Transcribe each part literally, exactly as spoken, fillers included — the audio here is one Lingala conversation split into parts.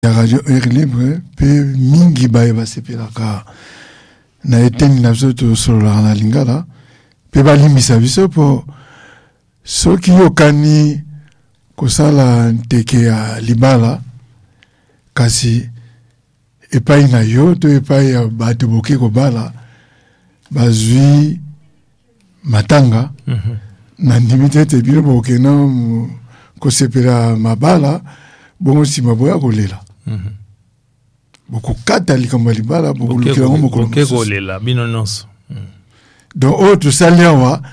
ya radio Air Libre pe mingi baye basepelaka na eteni na biso tosolola na lingala pe balimbisa biso po soki yokani kosala nteke ya libala kasi epai na yo to epai ya bato boke kobala bazwi matanga mm-hmm. na ndimi tete bino boke na kosepela mabala bongo sima boya kolela mm-hmm. boko kata likambo libala boko lukela ngo boko kolela bino nyonso mm. donc autre saliawa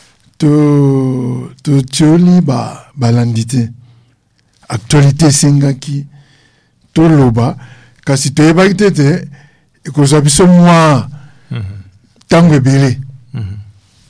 to to tioli ba balandite actualité singaki to loba kasi to yeba kitete ekozwa biso mwa mm-hmm. tango ebele mm-hmm.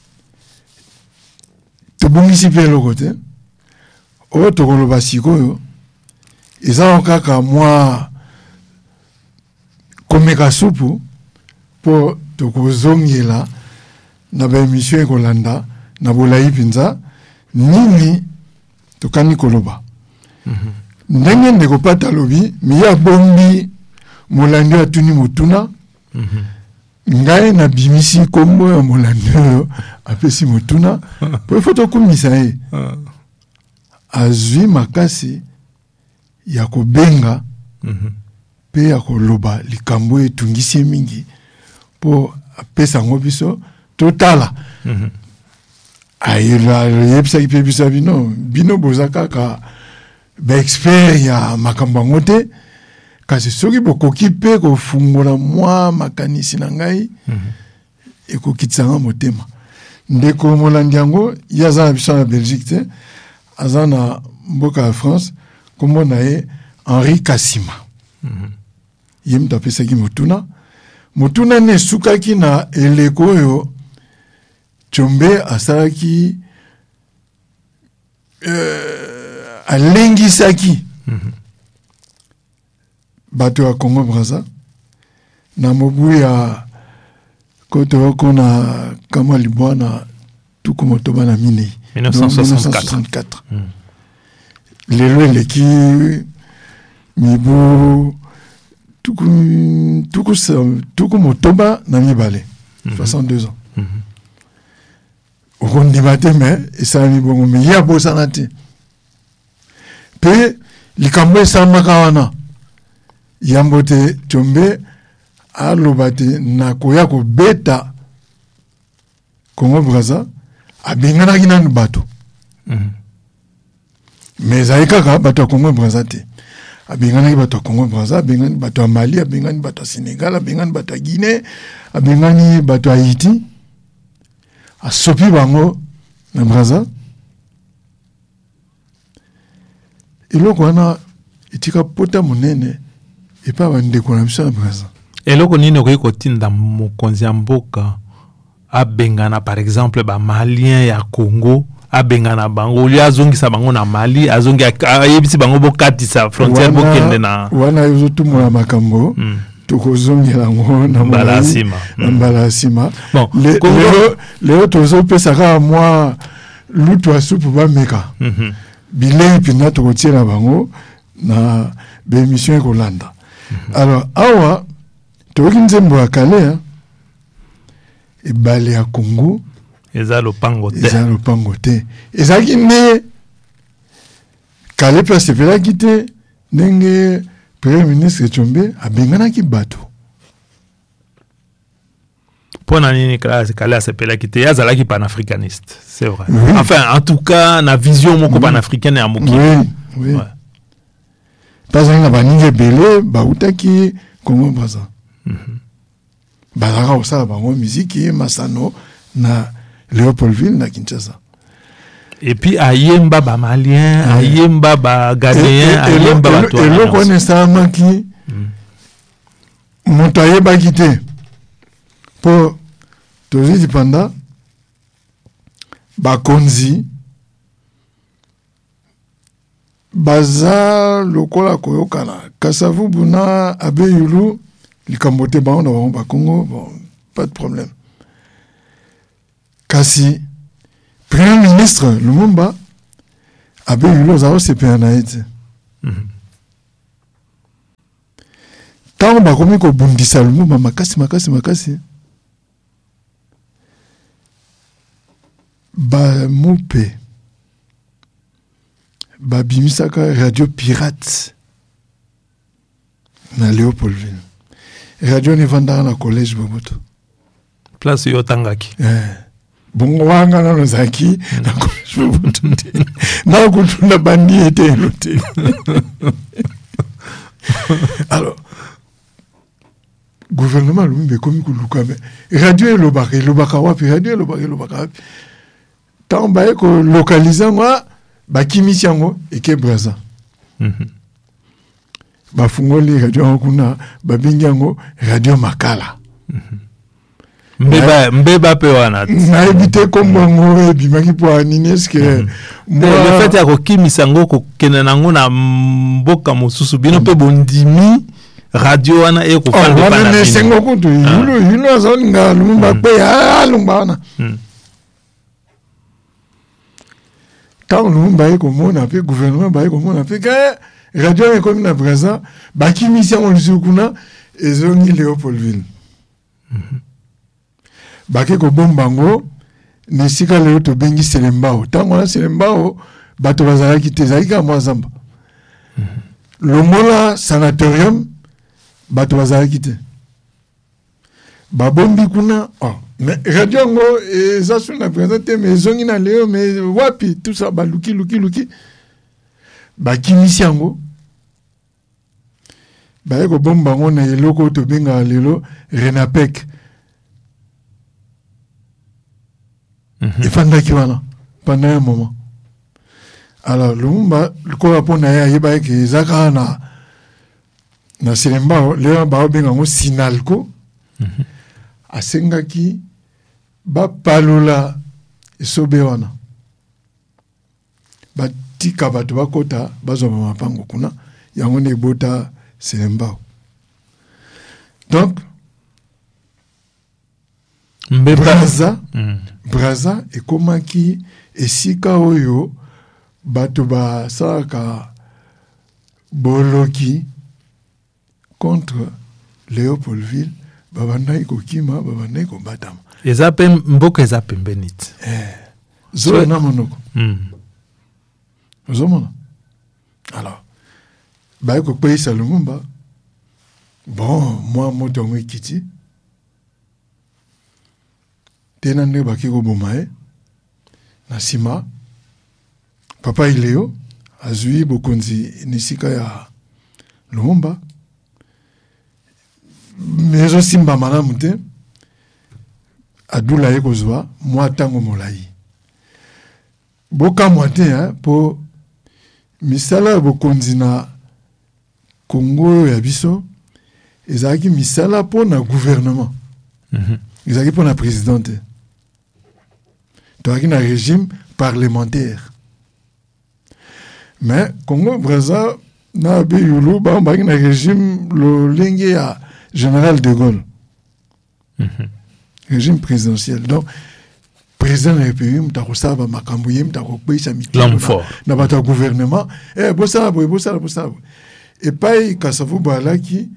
to bungisi pe loko te o to koloba sikoyo eza kaka mwa komeka supu po to kozongela na ba emission ekolanda na bolai pinza nini tokani koloba mm-hmm. ndenge ndeko pata lobi miya bombi molandi atuni mutuna mm-hmm. ngai na bimisi kombo ya molandi apesi mutuna po foto kumisa ye azwi makasi ya kobenga mm-hmm. pe ya koloba likambo etungisi mingi po apesa ngo biso totala mm-hmm. ayela yebisaki pe biso bino bino boza kaka ba expert ya makambo ngote kasi soki bokoki pe kofungola mwa makanisi na ngai mm-hmm. ekokitsanga motema ndeko molandi yango yaza na biso na Belgique te aza na mboka ya France kombo na ye Henri Kassima mm-hmm. ye mtu apesaki motuna motuna ne sukaki na eleko oyo Tshombe asalaki euh, alengisaki mm-hmm. bato ya Congo Brazza na mobu ya koto kona kama libwana tuku motoba na minei mille neuf cent soixante-quatre mm. lelo eleki mibu tuku tuku tuku motoba na mibale mm-hmm. soixante-deux ans mm-hmm. okondima te me esalami bongo me ya bosana te pe likambo esalamaka wana yambo te Tshombe aloba te na koya kobeta Congo Brazza abenganaki nanu bato mm-hmm. me ezali kaka bato ya Congo Brazza te abenganaki bato ya Congo Brazza abengani bato ya Mali abengani bato ya Sénégal abengani bato ya Guinée abengani bato ya Haïti asopi bango na Brazza eloko wana etika pota monene epa bandeko na biso na Brazza eloko nini okoki kotinda mokonzi ya mboka abengana par exemple ba malien ya Congo abengana bango oli azongisa bango na Mali azongi ayebisi bango bokatisa frontière bokende na wana yozo tumula makambo mm. tukozongela ngo na Mbalasima na Mbalasima bon le, Congo... leo leo tozo pesaka mwa lutu asupu ba meka mm-hmm. bilei pina tokotiela bango na be émission ekolanda mm-hmm. alors awa toki nzembo ya kale ebale ya Congo eza lopango te eza lopango te ezaki nde kale pe asepelaki te ndenge premier ministre Tshombe abenganaki bato pona nini kale asepelaki te azalaki panafricaniste c'est vrai oui. enfin en tout cas na vision moko oui. panafricaine ya mokili oui, oui. ouais. Pazali na baninga ebele bautaki Congo Brazza mm-hmm. bazaka kosala bango miziki masano na Léopoldville na Kinshasa et puis ayemba ba malien mm. ayemba ba ghanéen ayemba ba to eloko ne salamaki moto ayebaki te po tozidi panda bakonzi baza lokola koyokana Kasavubu na Abeyulu likambo te bango na bango bakongo bon pas de problème kasi premier ministre Lumumba Abeyulu ozao sepena ete mm-hmm. tant bakomi kobundisa lumumba makasi makasi makasi bamupe babimisaka radio pirate na Léopoldville. Radio ni vandaka na collège Mobutu. Place yo tangaki. Eh. Bongo wanga na nozaki na collège Mobutu. Na kutunda bandi ete lote. Alors gouvernement lumbe komi kuluka me radio elobaka elobaka wapi radio elobaka elobaka wapi. Tant baye ko localiser moi bakimisi yango eke Braza. Mhm. Bafungoli radio kuna babingi yango radio Makala. Mbeba mbeba pe wana. Na éviter comme ngo bimaki po anini est-ce que le fait ya ko kimisa ngo ko kenanango na mboka mosusu bino pe bondimi radio wana e ko fande pa na. Wana ne sengo kutu yulo yulo zonga lumba pe ya lumbana. Tant lumba e ko mona pe gouvernement ba e ko mona pe que radio est comme na Braza bakimisi yango lusukuna ezongi Léopoldville. Bake ko bombango nesika leo to bengi Selembao tango na Selembao bato bazalaki te zaika mwazamba lomola sanatorium bato bazalaki te babombi kuna oh mais radio ngo eza suna présenter mais zongi na leo mais wapi tout ça baluki luki luki bakimisi yango baye ko bombango na eloko to benga lelo Renapec. Et pendant qu'il va pendant un moment. Alors, Lumumba, le corps pour naïa, il va être Zaka na na Selembao, le ba benga ngo Sinalco. Asengaki ba palula esobewana. Ba tika batu bakota bazo mapango kuna yango ne bota Selembao. Donc Braza, mm. Braza ekomaki esika oyo bato ba saka boloki contre Léopoldville babandai kokima babandai kobatama. Ezape mboka ezape mbenit. Eh. Zo na monoko. Mm. Zo mona. Alors, ba ko payisa Lumumba. Bon, moi moto ngikiti. Tenande bakiko bomae na sima papa Ileo azui bokonzi nisika ya Lumumba mezo simba malamu te adula ye kozwa mwa tango molai boka mwate hein po misala bokonzi na Congo ya biso ezaki misala po na gouvernement. Mhm. Ezaki po na présidente. Donc, il y a un régime parlementaire. Mais, Congo, Braza, na be yulu, ba, ba, un régime, le lingue à général de Gaulle. Mm-hmm. Régime présidentiel. Donc, président de la République, m'ta kosaba, makambouye, m'ta kopé, sa miki. L'homme fort. Na bata gouvernement. Eh, bossa, bossa, bossa. Et pas, Kassavou Bala qui,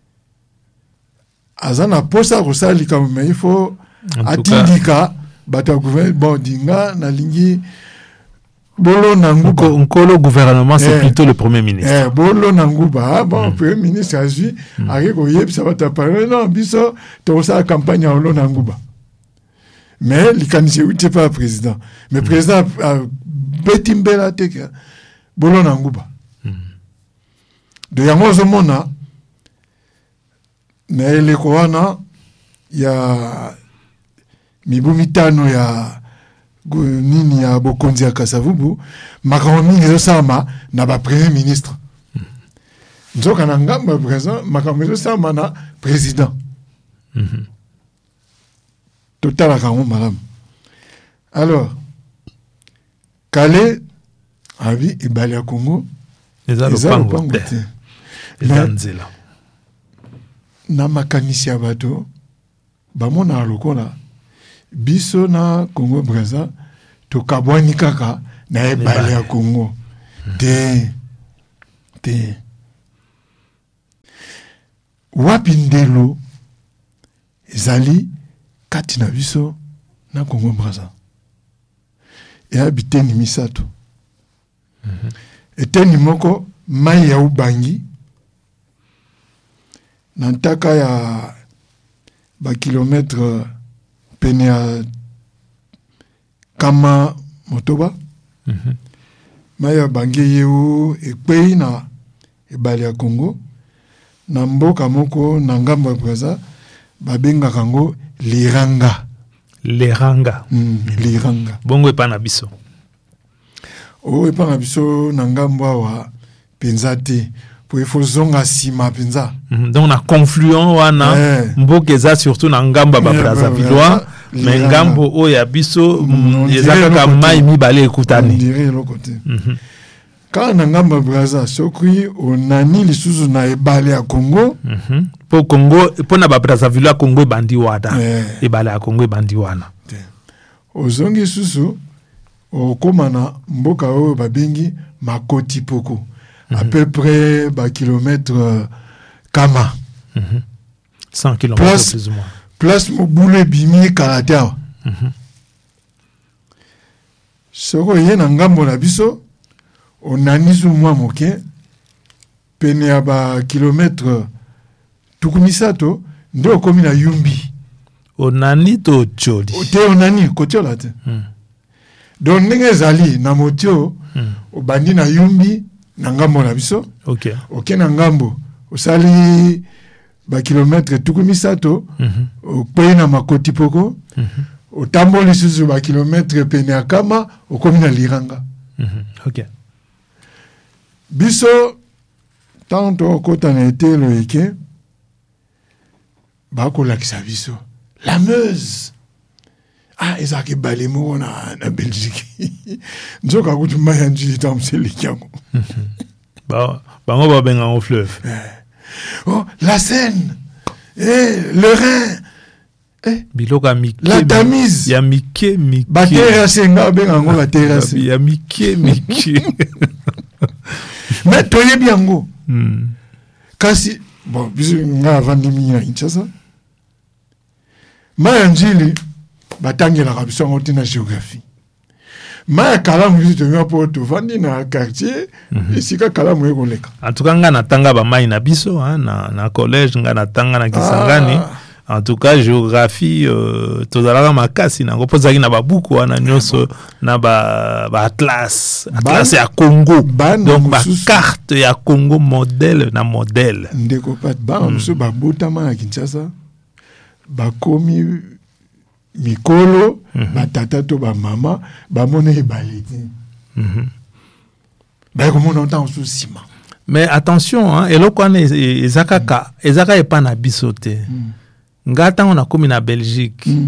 azana posa kosali comme, mais il faut, atindika, bata gouvernement bon dinga na lingi bolo nanguba nkolo gouvernement c'est eh, plutôt le premier ministre eh bolo nanguba bon mm. premier ministre azui mm. ariko yebisa bata parler non biso to sa campagne bolo nanguba mais likanisi uti pas président mais mm. président uh, betimbela teke bolo nanguba mm. de yango zomona na ele koana ya mibu mitano ya nini ya bokonzi ya Kasavubu makambo mingi ezosama na ba premier ministre nzoka na ngamba président makambo ezosama na président total kango malamu. Alors Kale abi ibali ya Congo ezalo pango te ezanzela na makanisi ya bato bamona lokola biso na Congo Braza to kabwani kaka na ebale ya Congo te te wapi ndelo ezali kati na biso na Congo Brazza ya biteni misato mm-hmm. eteni moko mai ya ubangi na ntaka ya ba kilometre pene ya kama motoba mm-hmm. mai ya bangi yeu ekwei na ebale ya Congo na mboka moko na ngambo ya Brazza babenga kango liranga liranga mm, liranga bongo epa na biso o epa na biso na ngambo awa penza te po ifo zonga sima penza mm, donc na confluent wana eh. mboka eza surtout na ngambo ba Brazzavillois mais ngambo o ya biso mm, eza kaka mai mibale ekutani on dirait l'autre côté mm-hmm. Quand na ngambo Brazza sokui onani lisusu na ebale ya Congo mhm po Congo po na ba Brazzavillois Congo ebandi wada eh. ebale ya Congo ebandi wana ozongi susu okoma na mboka oyo babengi Makoti Poko mm-hmm. à peu près ba kilomètre kama mhm cent kilomètres plus ou moins place mobule bimi kalatea mhm soko yena ngambo na biso onanisu mwa moke pene ya ba kilometre tukumisato nde okomi na Yumbi onani to choli te onani kotiola te mm. donc ndenge ezali na motio mm. obandi na Yumbi na ngambo na biso okay. oke na ngambo osali ba kilometre tukumisato mm-hmm. okwei na Makoti Poko mm-hmm. otamboli susu ba kilometre pene ya kama okomi na liranga mm-hmm. okay. biso tanto kota na etelo eke bakolakisa biso la Meuse ah ezaki bale moko na na Belgique nzoka kuti mai ya njili tamseliki yango ba bango babenga au fleuve oh la Seine eh le Rhin eh biloka mike la Tamise ya mike mike ba terrasse nga benga ngo ba terrasse ya mike mike mais toyebi yango mm. kasi bon biso nga avandi mina Kinshasa mai ya njili batangelaka biso yango tina géographie mai ya kalamu biso toyeba mpo tovandi na quartier mm-hmm. esika kalamu ekoleka en tout cas nga natanga bamai na biso hein, na, na collège nga natanga na Kisangani ah. En tout cas géographie euh, tozalaka makasi nango mpo ezalaki na babuku wana nyonso na ba, ba atlas atlas ya Congo donc bacarte ya Congo modèle na modèle ndeko pat bana mosusu mm. babotama na Kinshasa bakomi mikolo mm-hmm. batata to bamama bamona ebale te mm-hmm. bakomona ntango mosusu nsima mais attention hein, eloko wana ezakaka ezaka epa na biso te mm. nga ntango nakomi na Belgique mm.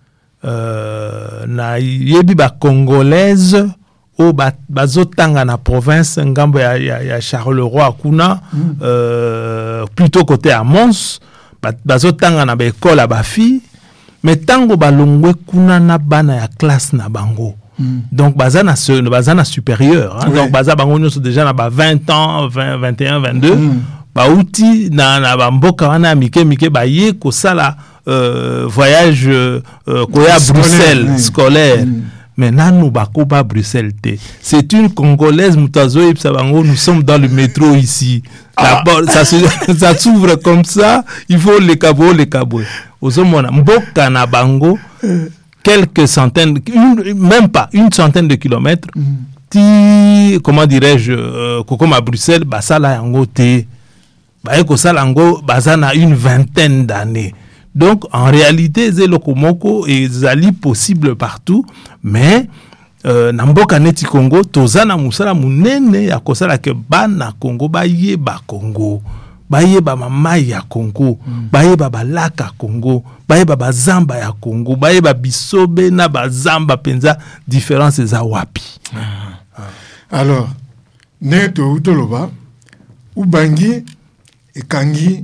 euh, na yebi ba congolaise o bazotanga na province ngambo ya, ya, ya Charleroi kuna mm. euh, plutôt côté à Mons bazotanga na baekole ya bafi mais tango balongwe kuna na bana ya classe na bango mm. donc baza na baza na supérieur hein, oui. Donc baza bango nyonso déjà na ba vingt ans vingt, vingt et un, vingt-deux mm. bauti na na bamboka wana mike mike baye ko sala euh, voyage euh, koya Bruxelles oui. Scolaire mm. mais nanu bako ba Bruxelles te c'est une congolaise mutazo ipsa bango nous sommes dans le métro ici ah. La, ça se, ça s'ouvre comme ça il faut les cabo les cabo ozomona mboka na bango quelques centaines une, même pas une centaine de kilomètres mm. ti comment dirais-je euh, comme à Bruxelles basala yango te ba eko sala yango bazana une vingtaine d'années. Donc en réalité zeloko moko ezali possible partout mais euh, na mboka neti Congo tozana musala munene ya kosala ke bana Congo baye ba Congo baye ba mama ya Congo mm. baye ba balaka Congo baye ba bazamba ya Congo baye ba bisobe na bazamba penza différence za wapi. Ah. Ah. Alors neto utoloba ubangi ekangi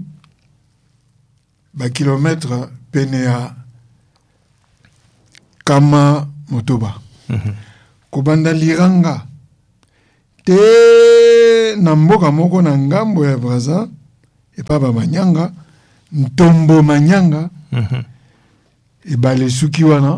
ba kilomètre pene ya kama motoba mm-hmm. Kobanda liranga te na mboka moko na ngambo ya Brazza epa ba manyanga Ntombo Manyanga Mhm. ebale suki wana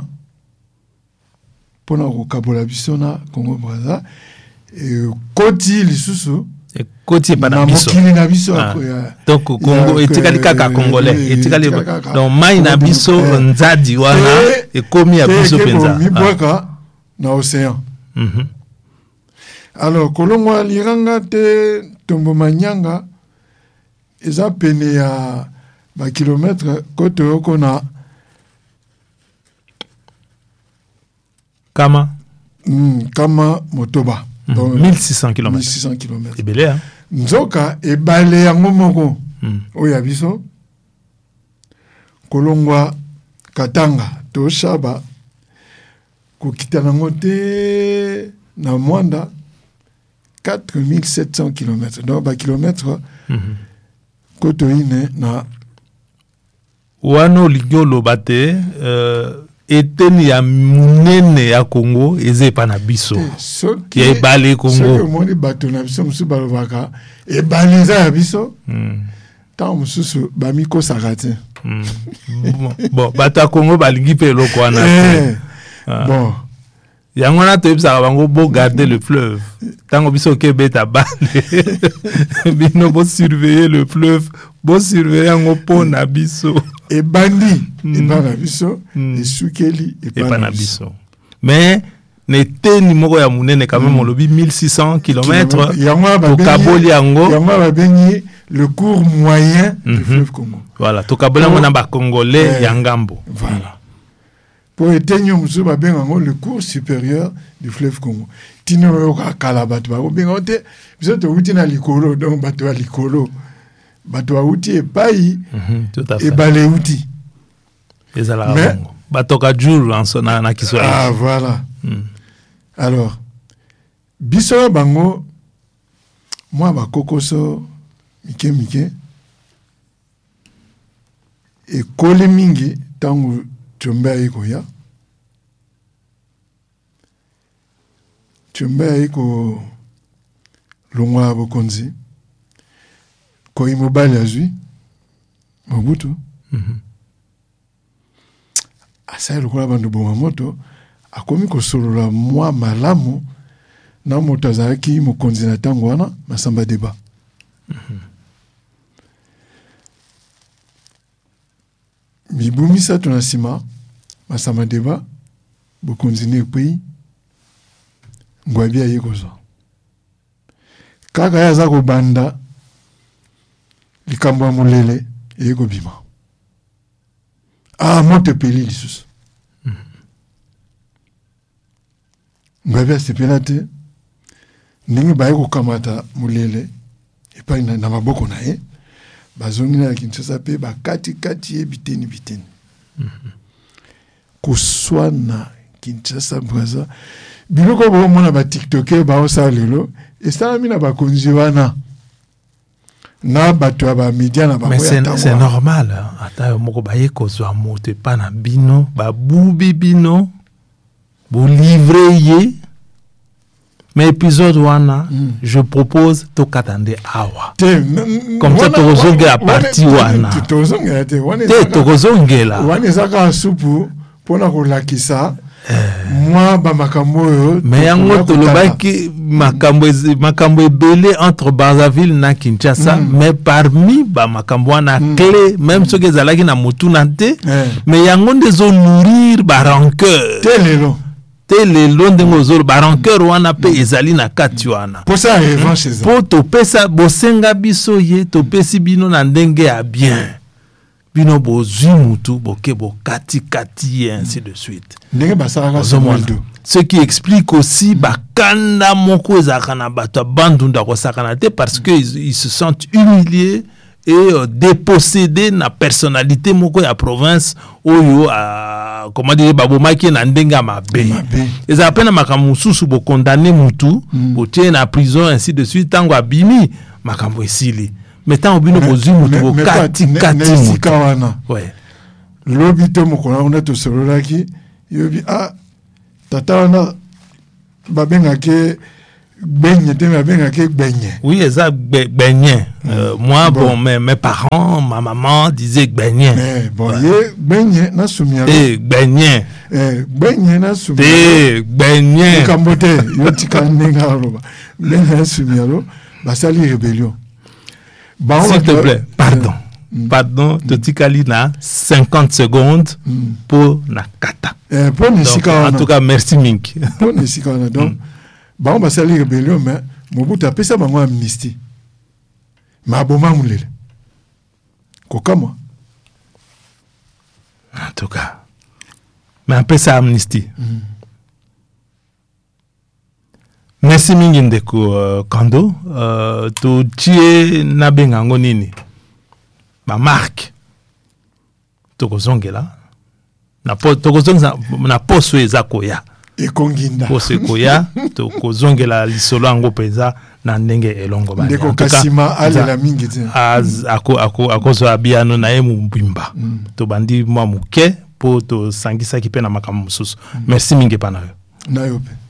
pona kokabola biso na Congo Brazza e koti lisusu Et côté pas na na biso. mokili na biso Ah. ya- Donc Congo ya- etikali kaka eh, congolais eh, etikali etikali kaka. donc mai na Congo biso eh. nzadi wana Te- ekomi ya te biso ke penza. bomibwaka na océan. Mhm. Alors kolongwa liranga te Ntombo Manyanga eza pene ya bakilometre kote oko na Kama mm, kama Motoba. Donc, mille six cents kilomètres. mille six cents kilomètres. Ebele hein. Nzoka ebale yango moko Mm. oyo ya biso kolongwa Katanga to Shaba kokita nango te na mwanda quatre mille sept cents kilomètres. Donc bakilometre Mhm. koto ine na Wana olingi oloba te euh, eteni ya munene ya Congo eza epa na biso. soki Ya ebale Congo. soki omoni bato na biso mosusu balobaka ebale eza ya biso Mm. ntango mosusu bamikosaka te. Mm. Bon, bon bato ya Congo balingi mpe eloko wana te. Eh, Ah. bon Yango wana toyebisaka bango bo garder le fleuve. Tango biso okebeta bale bino bo surveiller le fleuve, bo surveiller yango mpo na biso ebandi Mm. epa na biso Mm. esukeli epa epa na biso. Mais neteni moko ya munene quand même olobi mille six cents kilomètres yango wana babengi- tokaboli yango. yango wana babengi le cours moyen du Mhm. fleuve Congo. Voilà, tokaboli yango na bacongolais Eh. ya ngambo. Voilà. Po etenyo mosusu babenga yango le cours supérieur du fleuve Congo. Tino oyoka kala bato bakobenga yango te biso towuti na likolo donc bato ya likolo bato bauti epai Mhm, tout à fait. ebale euti. ezalaka Mais- bongo batoka jour en so- na, na Kiswahili. Ah voilà. Mm. Alors biso na bango mwa bakokoso mike mike ekoli mingi ntango Tshombe ayi koya. Tshombe ayi kolongwa bokonzi koyi mobali azwi Mobutu Mhm. asali lokola bandu boma moto akomi kosolola mwa malamu na moto azalaki mokonzi na ntango wana Masamba Deba. mibu misato na nsima Masamba Deba bokonzi ne ekwei Ngwabi aye kozwa kaka ye aza kobanda likambo ya molele eye kobima. Ah, moto epeli lisusu. Ngwabi asepela te ndenge baye kokamata molele epai na, na maboko na ye bazongi na Kinshasa mpe bakatikati ye biteni biteni. Koswana Kinshasa Brazza biloko bomona batiktoker baosala lelo esalami na bakonzi wana na bato ya bamedia na bango Mais ya c'est ntango c'est wana. normal hein. Ata yo moko baye kozwa moto epa na bino babubi bino bolivre ye. Mais épisode wana Mm. je propose tokatande awa Te, n- n- Comme ça, wana- tokozongela wana- parti wana- wana. te- tozongela te wana te ezaka- tokozongela. wana ezaka supu mpona kolakisa mwa bamakambo oyo Mais yango tokoya tolobaki makambo ezi- makambo ebele entre Brazzaville na Kinshasa. Mm. Mais parmi ba makambo wana Mm. clé même soki ezalaki na motuna te. Eh. Mais yango nde ezonourrir barancœur te lelo te lelo ndenge ozoloba barancœur wana mpe ezali na kati wana mposa ya revanche eza mpo topesa bosenga biso ye topesi bino na ndenge ya bien bino bozwi mutu boke bokatikati ye ainsi de suite. ndenge basalaka Ozomona. Samuel Do. Ce qui explique aussi bakanda moko ezalaka na bato ya bandunda kosakana te parce que ils, ils se sentent humiliés et euh, dépossédés na personnalité moko ya province oyo uh, comment dire babomaki na ndenge ya mabe Mabe. ezala mpe na makambo mosusu bokondane mutu Mm. botie na prison ainsi de suite ntango abimi makambo esili mais ntango bino Me- bozwi mutu me- me- bokati ne- kati na mutu esika wana ouais. lobi te mokolo wana tosololaki yobi ah tata wana babengaki Benye, tu m'as bien que benye. Oui, ça, benye. Euh, moi, bon, bon mes, mes parents, ma maman disaient benye. Mais bon, ouais. ye benye na sumia. Eh, benye. Eh, benye na sumia. Eh, benye. Kambote, yo tikanenga roba. Benye na sumia lo, basali rébellion. S'il te plaît, pardon. Mm. Pardon, mm. Totikali na cinquante secondes mm. pour na kata. Eh, pour donc, en tout cas, merci Mink. Pour Nisikana. Donc, mm. Bah, on va salir rébellion, mais Mobutu a fait ça, bango amnistie. Mais aboma moulele. Koka moi. En tout cas. Mais un peu ça amnistie. Mm. Merci mingi ndeko uh, Kando. Uh, to tie na bengango nini. Ba marque. Toko zongela. Na po toko zonga na poso ezakoya. Ekonginda. Poso ekoya toko zongela lisolo ango peza na ndenge elongo ba. Ndeko kasima ale la mingi te. Az ako ako akozo abiano na emu bimba. Mm. To bandi mwa muke po to sangisa ki pe na makamu mususu. Mm. Merci mingi pana yo. Na yo pe.